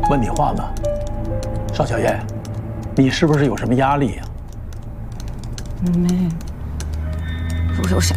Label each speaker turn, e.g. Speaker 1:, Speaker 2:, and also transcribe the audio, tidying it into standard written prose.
Speaker 1: 问你话吗？邵小燕，你是不是有什么压力呀？
Speaker 2: 没，我